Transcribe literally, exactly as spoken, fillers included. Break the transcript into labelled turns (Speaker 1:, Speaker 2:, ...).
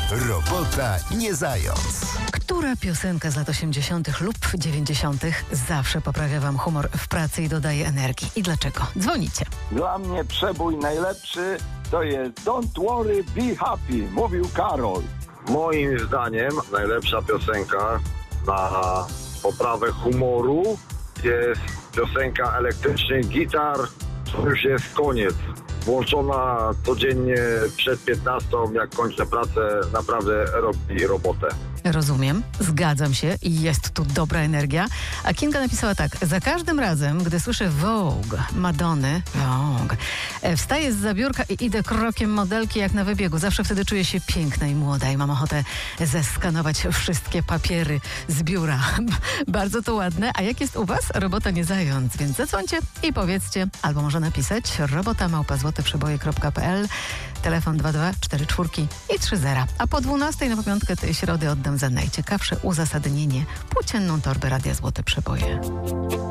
Speaker 1: Robota nie zając.
Speaker 2: Która piosenka z lat osiemdziesiątych lub dziewięćdziesiątych zawsze poprawia wam humor w pracy i dodaje energii? I dlaczego? Dzwonicie.
Speaker 3: Dla mnie przebój najlepszy to jest Don't Worry, Be Happy, mówił Karol.
Speaker 4: Moim zdaniem najlepsza piosenka na poprawę humoru jest piosenka elektrycznych gitar, to już jest koniec. Włączona codziennie przed piętnastą, jak kończę pracę, naprawdę robi robotę.
Speaker 2: Rozumiem, zgadzam się i jest tu dobra energia. A Kinga napisała tak: za każdym razem, gdy słyszę Vogue, Madony, Vogue, e, wstaję z biurka i idę krokiem modelki jak na wybiegu. Zawsze wtedy czuję się piękna i młoda i mam ochotę zeskanować wszystkie papiery z biura. Bardzo to ładne. A jak jest u was? Robota nie zając, więc zadzwońcie i powiedzcie, albo może napisać robota małpa złote przeboje kropka pe el, telefon dwa dwa cztery cztery i trzy zera. A po dwunastej na pamiątkę tej środy oddam za najciekawsze uzasadnienie płócienną torbę Radia Złote Przeboje.